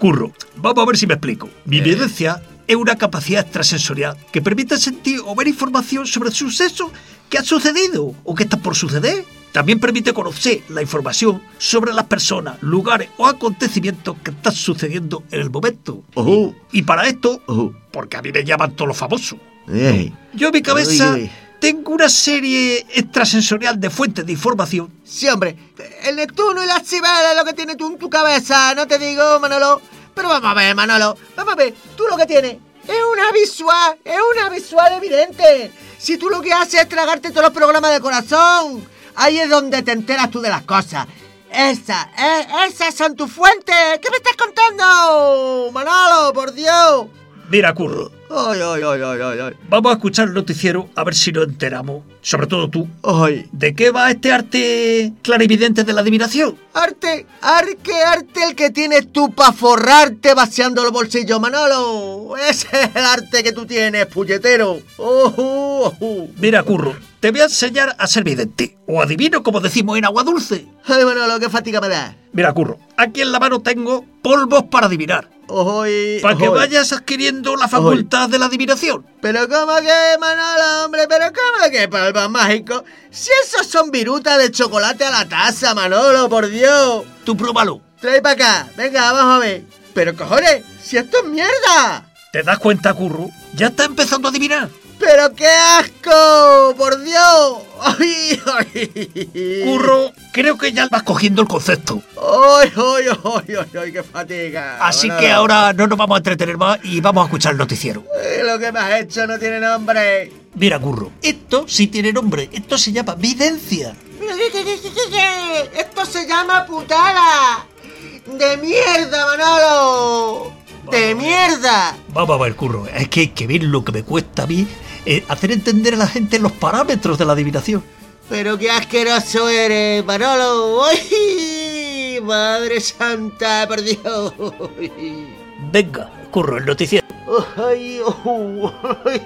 Curro, vamos a ver si me explico. Mi evidencia es una capacidad extrasensorial que permite sentir o ver información sobre sucesos que han sucedido o que están por suceder. También permite conocer la información sobre las personas, lugares o acontecimientos que están sucediendo en el momento. Ojo. Y para esto, Ojo. porque a mí me llaman todos los famosos, Ey. yo en mi cabeza Uy. tengo una serie extrasensorial de fuentes de información. Sí, hombre, el Neptuno y las Cibeles es lo que tienes tú en tu cabeza, no te digo, Manolo. Pero vamos a ver, Manolo, vamos a ver, tú lo que tienes es una visual evidente. Si tú lo que haces es tragarte todos los programas de corazón, ahí es donde te enteras tú de las cosas. Esas son tus fuentes. ¿Qué me estás contando, Manolo, por Dios? Mira, Curro, Ay. vamos a escuchar el noticiero a ver si nos enteramos, sobre todo tú, Ay. ¿de qué va este arte clarividente de la adivinación? Arte el que tienes tú para forrarte vaciando los bolsillos, Manolo. Ese es el arte que tú tienes, puñetero. Mira, Curro, te voy a enseñar a ser vidente, o adivino como decimos en Agua Dulce. Ay, Manolo, qué fatiga me da. Mira, Curro, aquí en la mano tengo polvos para adivinar, para que vayas adquiriendo la facultad de la adivinación. Pero ¿cómo que, Manolo, hombre? ¿Pero cómo que polvos mágicos? Si esos son virutas de chocolate a la taza, Manolo, por Dios. Tú pruébalo. Trae para acá, venga, vamos a ver. Pero cojones, si esto es mierda. ¿Te das cuenta, Curro? Ya está empezando a adivinar. ¡Pero qué asco! ¡Por Dios! ¡Ay! Curro, creo que ya vas cogiendo el concepto. ¡Ay! ¡Qué fatiga! Así Manolo. que ahora no nos vamos a entretener más y vamos a escuchar el noticiero. Lo que me has hecho no tiene nombre. Mira, Curro, esto sí tiene nombre. Esto se llama videncia. ¿Qué? Esto se llama putada. ¡De mierda, Manolo! ¡De mierda! Vamos a ver, Curro, es que hay que ver lo que me cuesta a mí hacer entender a la gente los parámetros de la adivinación. Pero qué asqueroso eres, Manolo. ¡Ay! ¡Madre santa, por Dios! Venga, Curro, el noticiero. ¡Ay!